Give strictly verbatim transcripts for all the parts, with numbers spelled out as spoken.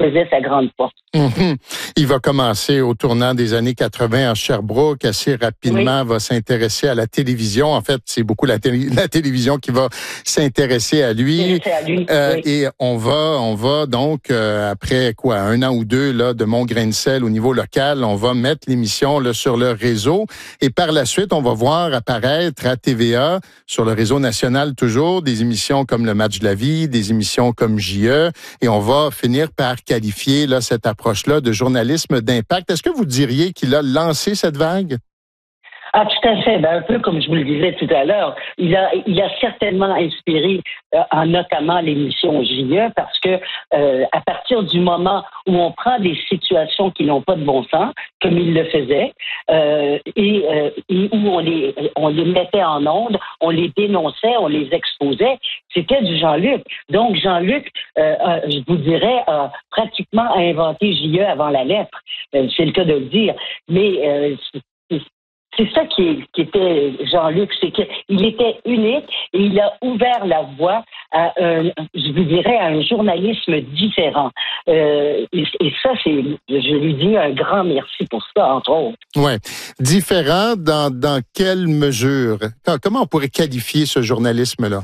faisait sa grande force. Mm-hmm. Il va commencer au tournant des années quatre-vingts à Sherbrooke. Assez rapidement, oui. va s'intéresser à la télévision. En fait, c'est beaucoup la, télé- la télévision qui va s'intéresser à lui. À lui euh, oui. Et on va, on va donc, euh, après quoi, un an ou deux là, de Mon Grain de Sel au niveau local, on va mettre l'émission là, sur le réseau. Et par la suite, on va voir apparaître à T V A, sur le réseau national toujours, des émissions comme Le Match de la vie, des émissions comme J E. Et on va finir par qualifier là, cette approche-là de journalisme d'impact. Est-ce que vous diriez qu'il a lancé cette vague? Ah, tout à fait. Ben, un peu comme je vous le disais tout à l'heure, il a, il a certainement inspiré, euh, en notamment l'émission J E, parce que euh, à partir du moment où on prend des situations qui n'ont pas de bon sens, comme il le faisait, euh, et, euh, et où on les, on les mettait en ondes, on les dénonçait, on les exposait, c'était du Jean-Luc. Donc Jean-Luc, euh, euh, je vous dirais, a pratiquement inventé J E avant la lettre. Euh, c'est le cas de le dire. Mais euh, c'est, C'est ça qui, est, qui était Jean-Luc, c'est qu'il était unique et il a ouvert la voie à un, je vous dirais, à un journalisme différent. Euh, et, et ça, c'est, je lui dis un grand merci pour ça, entre autres. Ouais, différent dans dans quelle mesure? Comment on pourrait qualifier ce journalisme-là?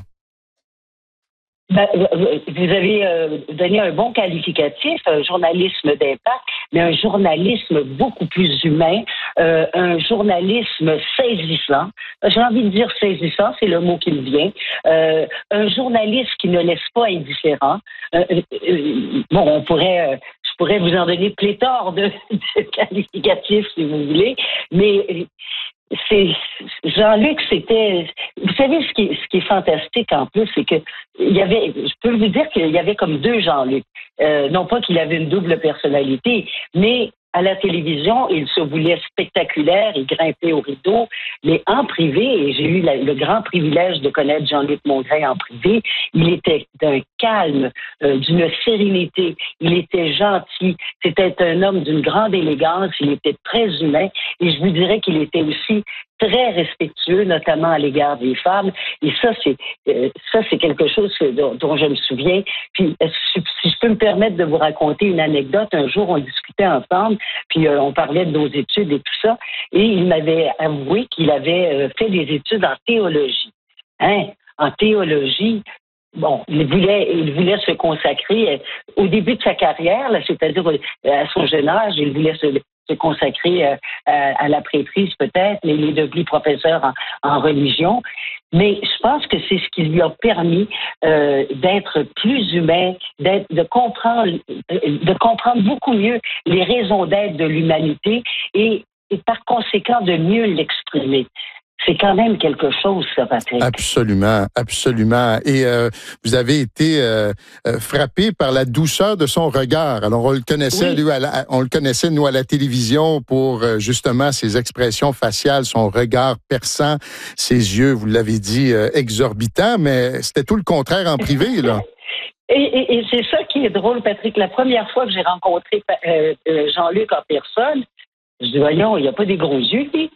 Ben, vous avez euh, donné un bon qualificatif, un journalisme d'impact, mais un journalisme beaucoup plus humain, euh, un journalisme saisissant. J'ai envie de dire saisissant, c'est le mot qui me vient. Euh, un journaliste qui ne laisse pas indifférent. Euh, euh, bon, on pourrait, euh, je pourrais vous en donner pléthore de, de qualificatifs si vous voulez, mais c'est Jean-Luc, c'était. Vous savez ce qui est, ce qui est fantastique en plus, c'est que il y avait. Je peux vous dire qu'il y avait comme deux Jean-Luc. Euh, non pas qu'il avait une double personnalité, mais à la télévision, il se voulait spectaculaire, il grimpait au rideau, mais en privé, et j'ai eu la, le grand privilège de connaître Jean-Luc Mongrain en privé, il était d'un calme, euh, d'une sérénité, il était gentil, c'était un homme d'une grande élégance, il était très humain, et je vous dirais qu'il était aussi très respectueux, notamment à l'égard des femmes. Et ça, c'est euh, ça, c'est quelque chose dont, dont je me souviens. Puis, si, si je peux me permettre de vous raconter une anecdote, un jour, on discutait ensemble, puis euh, on parlait de nos études et tout ça, et il m'avait avoué qu'il avait euh, fait des études en théologie. Hein? En théologie, bon, il voulait, il voulait se consacrer euh, au début de sa carrière, là, c'est-à-dire euh, à son jeune âge, il voulait se se consacrer euh, à, à la prêtrise peut-être, mais il est devenu professeur en, en religion. Mais je pense que c'est ce qui lui a permis euh, d'être plus humain, d'être, de comprendre, de comprendre beaucoup mieux les raisons d'être de l'humanité et, et par conséquent de mieux l'exprimer. C'est quand même quelque chose, ça, Patrick. Absolument, absolument. Et euh, vous avez été euh, frappé par la douceur de son regard. Alors, on le connaissait, oui. lui, à la, on le connaissait, nous, à la télévision pour euh, justement ses expressions faciales, son regard perçant, ses yeux, vous l'avez dit, euh, exorbitants, mais c'était tout le contraire en privé, là. Et, et, et c'est ça qui est drôle, Patrick. La première fois que j'ai rencontré euh, Jean-Luc en personne, je dis, voyons, il n'y a pas des gros yeux, lui.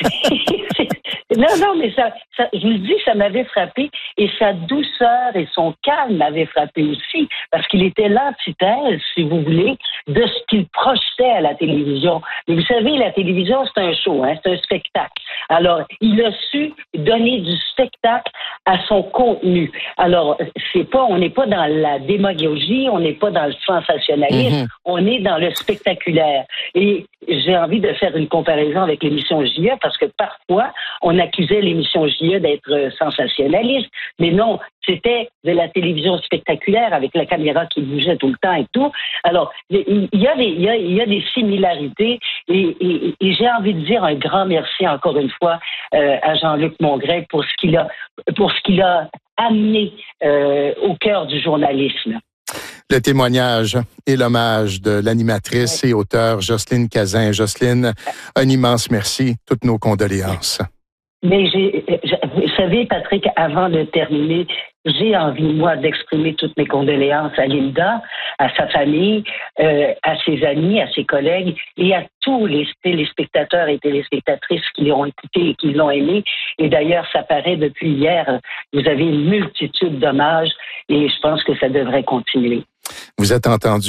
Non, non, mais ça, ça, je vous le dis, ça m'avait frappé. Et sa douceur et son calme m'avaient frappé aussi, parce qu'il était l'antithèse, si vous voulez, de ce qu'il projetait à la télévision. Mais vous savez, la télévision, c'est un show, hein, c'est un spectacle. Alors, il a su donner du spectacle à son contenu. Alors, c'est pas, on n'est pas dans la démagogie, on n'est pas dans le sensationnalisme, mm-hmm. on est dans le spectaculaire. Et j'ai envie de faire une comparaison avec l'émission J E, parce que parfois, on accusait l'émission J E d'être sensationnaliste, mais non, c'était de la télévision spectaculaire avec la caméra qui bougeait tout le temps et tout. Alors, il y a des, il y a, il y a des similarités et, et, et j'ai envie de dire un grand merci encore une fois euh, à Jean-Luc Mongrain pour ce qu'il a, pour ce qu'il a amené euh, au cœur du journalisme. Le témoignage et l'hommage de l'animatrice ouais. et auteure Jocelyne Cazin. Jocelyne, un immense merci. Toutes nos condoléances. Mais j'ai, vous savez, Patrick, avant de terminer, j'ai envie, moi, d'exprimer toutes mes condoléances à Linda, à sa famille, euh, à ses amis, à ses collègues et à tous les téléspectateurs et téléspectatrices qui l'ont écouté et qui l'ont aimé. Et d'ailleurs, ça paraît depuis hier, vous avez une multitude d'hommages et je pense que ça devrait continuer. Vous êtes entendu.